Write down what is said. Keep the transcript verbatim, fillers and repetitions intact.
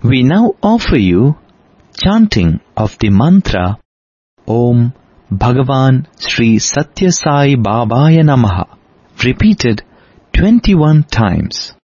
We now offer you chanting of the mantra Om Bhagavan Sri Satya Sai Babaya Namaha, repeated twenty-one times.